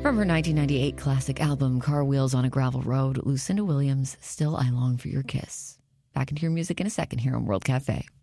From her 1998 classic album, Car Wheels on a Gravel Road, Lucinda Williams, Still I Long for Your Kiss. Back into your music in a second here on World Cafe.